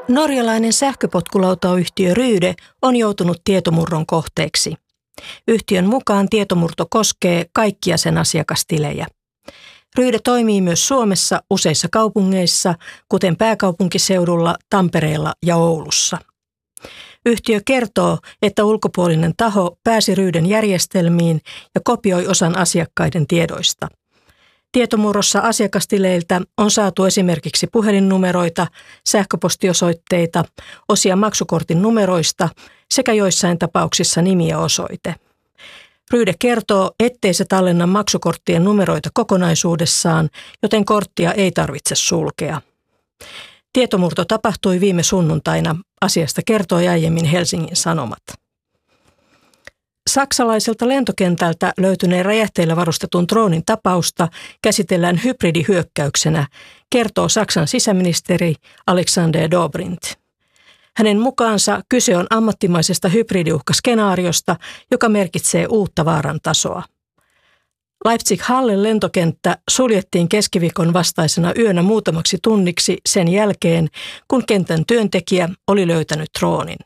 Norjalainen sähköpotkulautayhtiö Ryde on joutunut tietomurron kohteeksi. Yhtiön mukaan tietomurto koskee kaikkia sen asiakastilejä. Ryde toimii myös Suomessa useissa kaupungeissa, kuten pääkaupunkiseudulla, Tampereella ja Oulussa. Yhtiö kertoo, että ulkopuolinen taho pääsi Ryden järjestelmiin ja kopioi osan asiakkaiden tiedoista. Tietomurrossa asiakastileiltä on saatu esimerkiksi puhelinnumeroita, sähköpostiosoitteita, osia maksukortin numeroista sekä joissain tapauksissa nimi ja osoite. Ryde kertoo, ettei se tallenna maksukorttien numeroita kokonaisuudessaan, joten korttia ei tarvitse sulkea. Tietomurto tapahtui viime sunnuntaina. Asiasta kertoi aiemmin Helsingin Sanomat. Saksalaiselta lentokentältä löytyneen räjähteillä varustetun droonin tapausta käsitellään hybridihyökkäyksenä, kertoo Saksan sisäministeri Alexander Dobrindt. Hänen mukaansa kyse on ammattimaisesta hybridiuhkaskenaariosta, joka merkitsee uutta vaaran tasoa. Leipzig-Hallen lentokenttä suljettiin keskiviikon vastaisena yönä muutamaksi tunniksi sen jälkeen, kun kentän työntekijä oli löytänyt droonin.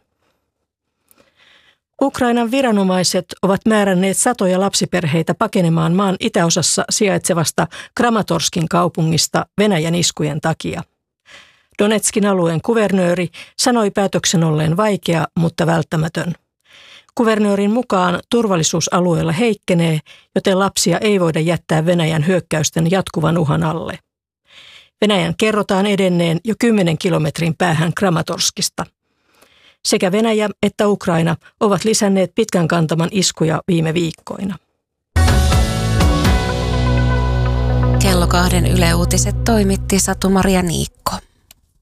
Ukrainan viranomaiset ovat määränneet satoja lapsiperheitä pakenemaan maan itäosassa sijaitsevasta Kramatorskin kaupungista Venäjän iskujen takia. Donetskin alueen kuvernööri sanoi päätöksen olleen vaikea, mutta välttämätön. Kuvernöörin mukaan turvallisuusalueella heikkenee, joten lapsia ei voida jättää Venäjän hyökkäysten jatkuvan uhan alle. Venäjän kerrotaan edenneen jo 10 kilometrin päähän Kramatorskista. Sekä Venäjä että Ukraina ovat lisänneet pitkän kantaman iskuja viime viikkoina. Kello 2 Yle Uutiset toimitti Satu-Maria Niikko.